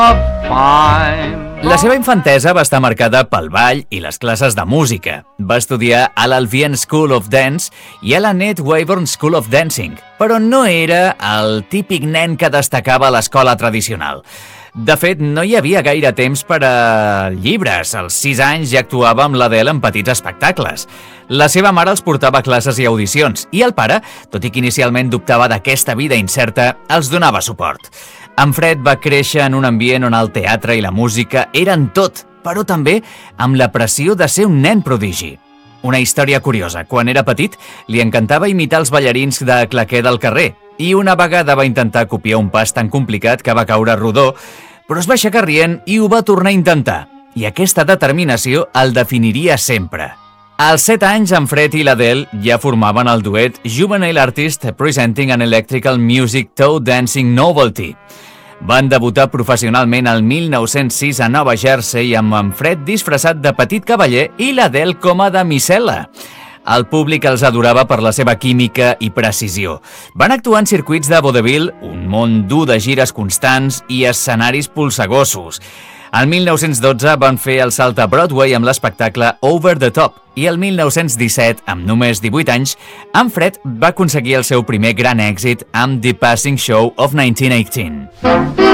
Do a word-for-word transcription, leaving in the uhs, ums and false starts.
La seva infantesa va estar marcada pel ball i les classes de música. Va estudiar a l'Albion School of Dance i a la Ned Wayburn School of Dancing, però no era el típic nen que destacava a l'escola tradicional. De fet, no hi havia gaire temps per a llibres. Als sis anys ja actuava amb l'Adele en petits espectacles. La seva mare els portava a classes i audicions, i el pare, tot i que inicialment dubtava d'aquesta vida incerta, els donava suport. En Fred va créixer en un ambient on el teatre i la música eren tot, però també amb la pressió de ser un nen prodigi. Una història curiosa. Quan era petit, li encantava imitar els ballarins de claqué del carrer, i una vegada va intentar copiar un pas tan complicat que va caure rodó, però es va aixecar rient i ho va tornar a intentar. I aquesta determinació el definiria sempre. Als set anys, en Fred i l'Adele ja formaven el duet Juvenile Artist Presenting an Electrical Music Toe Dancing Novelty. Van debutar professionalment el mil nou-cents sis a Nova Jersey amb en Fred disfressat de petit cavaller i l'Adele com a damisel·la. El públic els adorava per la seva química i precisió. Van actuar en circuits de vodevil, un món dur de gires constants i escenaris polsegossos. El mil nou-cents dotze van fer el salt a Broadway amb l'espectacle Over the Top i el mil nou-cents disset, amb només divuit anys, en Fred va aconseguir el seu primer gran èxit amb The Passing Show of nineteen eighteen.